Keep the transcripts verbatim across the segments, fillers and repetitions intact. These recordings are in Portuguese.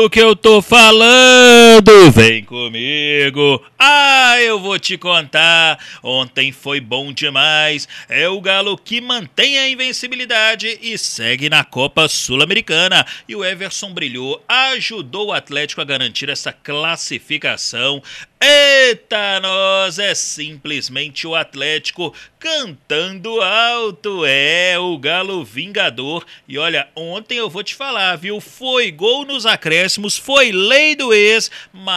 O que eu tô falando, vem comigo. Ah, eu vou te contar. Ontem foi bom demais. É o Galo que mantém a invencibilidade e segue na Copa Sul-Americana. E o Everson brilhou, ajudou o Atlético a garantir essa classificação. Eita, nós! É simplesmente o Atlético cantando alto. É o Galo vingador. E olha, ontem eu vou te falar, viu? Foi gol nos acréscimos, foi lei do ex,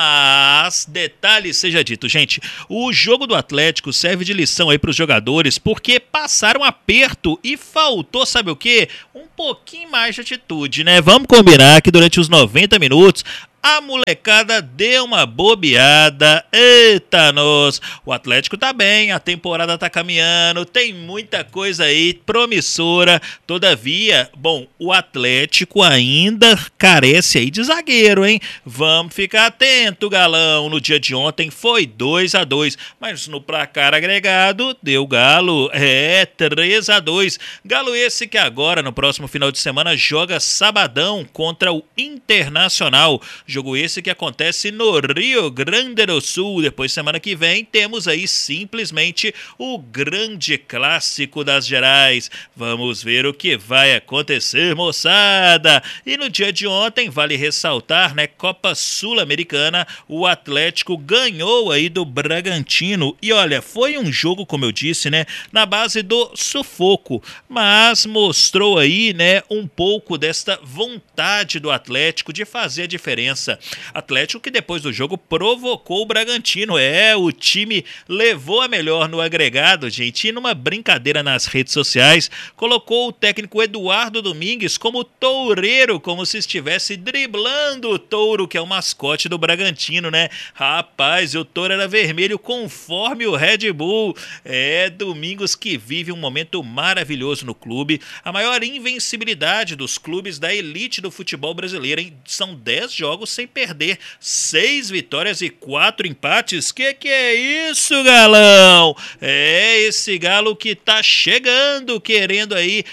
mas detalhe seja dito, gente, o jogo do Atlético serve de lição aí para os jogadores, porque passaram aperto e faltou, sabe o quê? Um pouquinho mais de atitude, né? Vamos combinar que durante os noventa minutos a molecada deu uma bobeada. Eita, nós! O Atlético tá bem, a temporada tá caminhando, tem muita coisa aí promissora. Todavia, bom, o Atlético ainda carece aí de zagueiro, hein? Vamos ficar atento, Galão. No dia de ontem foi dois a dois, mas no placar agregado deu Galo. É, três a dois. Galo esse que agora, no próximo final de semana, joga sabadão contra o Internacional. Jogo esse que acontece no Rio Grande do Sul. Depois, semana que vem, temos aí simplesmente o grande clássico das Gerais. Vamos ver o que vai acontecer, moçada. E no dia de ontem, vale ressaltar, né, Copa Sul-Americana, o Atlético ganhou aí do Bragantino. E olha, foi um jogo, como eu disse, né, na base do sufoco, mas mostrou aí, né, um pouco desta vontade do Atlético de fazer a diferença. Atlético que depois do jogo provocou o Bragantino. É, o time levou a melhor no agregado, gente, e numa brincadeira nas redes sociais, colocou o técnico Eduardo Domingues como toureiro, como se estivesse driblando o touro, que é o mascote do Bragantino, né? Rapaz, o touro era vermelho conforme o Red Bull. É, Domingos que vive um momento maravilhoso no clube, a maior invencibilidade dos clubes da elite do futebol brasileiro, hein? São dez jogos sem perder, seis vitórias e quatro empates. Que que é isso, Galão? É esse Galo que tá chegando, querendo aí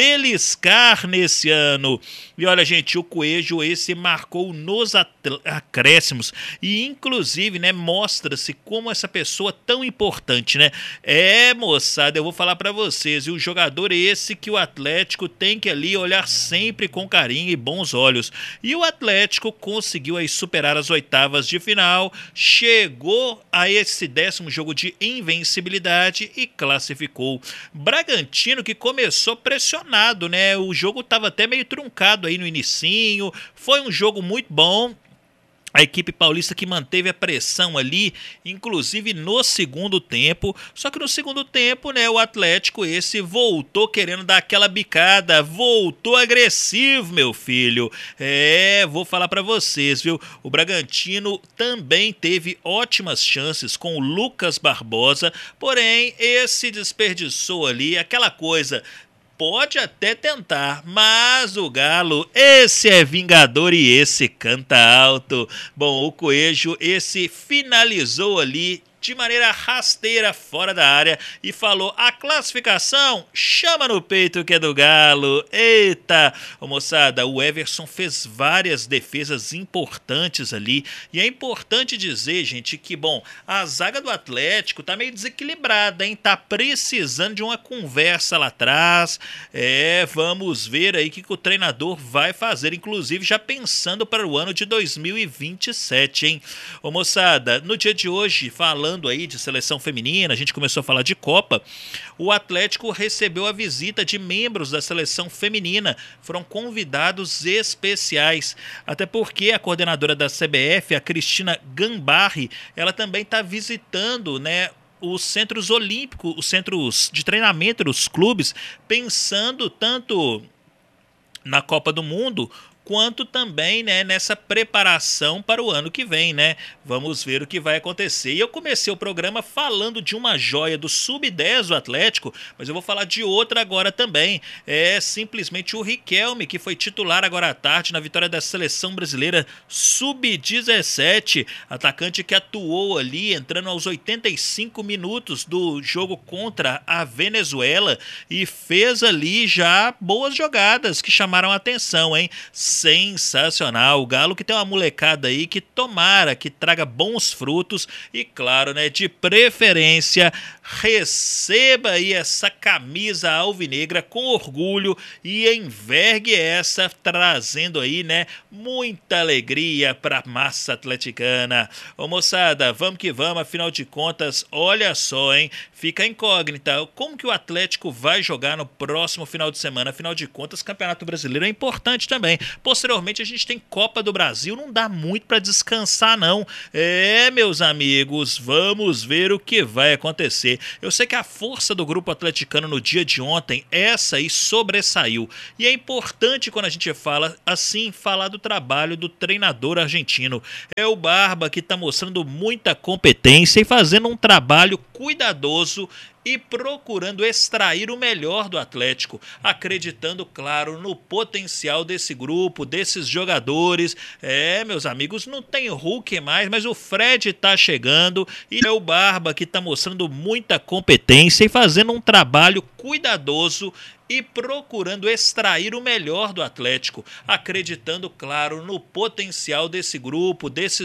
beliscar nesse ano. E olha, gente, o Coelho esse marcou nos acréscimos e inclusive, né, mostra-se como essa pessoa tão importante, né? É, moçada, eu vou falar pra vocês, e o jogador esse que o Atlético tem que ali olhar sempre com carinho e bons olhos. E o Atlético conseguiu aí superar as oitavas de final, chegou a esse décimo jogo de invencibilidade e classificou. Bragantino que começou pressionado, né? O jogo estava até meio truncado aí no inicinho, foi um jogo muito bom. A equipe paulista que manteve a pressão ali, inclusive no segundo tempo. Só que no segundo tempo, né, o Atlético esse voltou querendo dar aquela bicada, voltou agressivo, meu filho. É, vou falar pra vocês, viu? O Bragantino também teve ótimas chances com o Lucas Barbosa, porém esse desperdiçou ali aquela coisa. Pode até tentar, mas o Galo, esse é vingador e esse canta alto. Bom, o Coelho, esse finalizou ali de maneira rasteira fora da área e falou: a classificação chama no peito que é do Galo. Eita, ô, moçada, o Everson fez várias defesas importantes ali e é importante dizer, gente, que bom, a zaga do Atlético tá meio desequilibrada, hein? Tá precisando de uma conversa lá atrás. É, vamos ver aí o que, que o treinador vai fazer, inclusive já pensando para o ano de dois mil e vinte e sete, hein? Ô, moçada, no dia de hoje, falando aí de seleção feminina, a gente começou a falar de Copa, o Atlético recebeu a visita de membros da seleção feminina, foram convidados especiais, até porque a coordenadora da C B F, a Cristina Gambarri, ela também está visitando, né, os centros olímpicos, os centros de treinamento dos clubes, pensando tanto na Copa do Mundo quanto também, né, nessa preparação para o ano que vem, né? Vamos ver o que vai acontecer. E eu comecei o programa falando de uma joia do sub dez do Atlético, mas eu vou falar de outra agora também. É simplesmente o Riquelme, que foi titular agora à tarde na vitória da seleção brasileira sub dezessete, atacante que atuou ali, entrando aos oitenta e cinco minutos do jogo contra a Venezuela e fez ali já boas jogadas que chamaram a atenção, hein? sensacional. O Galo que tem uma molecada aí que tomara que traga bons frutos e, claro, né, de preferência, receba aí essa camisa alvinegra com orgulho e envergue essa, trazendo aí, né, muita alegria para a massa atleticana. Ô moçada, vamos que vamos, afinal de contas, olha só, hein, fica incógnita, como que o Atlético vai jogar no próximo final de semana? Afinal de contas, o Campeonato Brasileiro é importante também. Posteriormente, a gente tem Copa do Brasil, não dá muito para descansar, não. É, meus amigos, vamos ver o que vai acontecer. Eu sei que a força do grupo atleticano no dia de ontem, essa aí sobressaiu. E é importante quando a gente fala assim, falar do trabalho do treinador argentino. É o Barba que está mostrando muita competência e fazendo um trabalho cuidadoso e procurando extrair o melhor do Atlético, acreditando, claro, no potencial desse grupo, desses jogadores. É, meus amigos, não tem Hulk mais, mas o Fred tá chegando e é o Barba que tá mostrando muita competência e fazendo um trabalho cuidadoso e procurando extrair o melhor do Atlético, acreditando, claro, no potencial desse grupo, desses